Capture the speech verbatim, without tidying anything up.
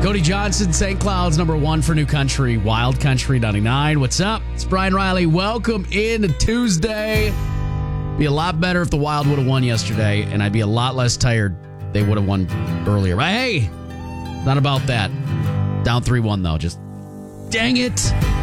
Cody Johnson, Saint Cloud's number one for New Country, Wild Country ninety-nine. What's up? It's Brian Riley. Welcome in to Tuesday. Be a lot better if the Wild would have won yesterday, and I'd be a lot less tired if they would have won earlier. But hey, not about that. Down three one, though. Just dang it.